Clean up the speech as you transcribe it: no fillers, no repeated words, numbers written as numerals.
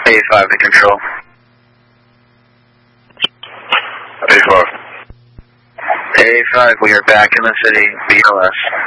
A5 to control. A5. A5, we are back in the city, BLS.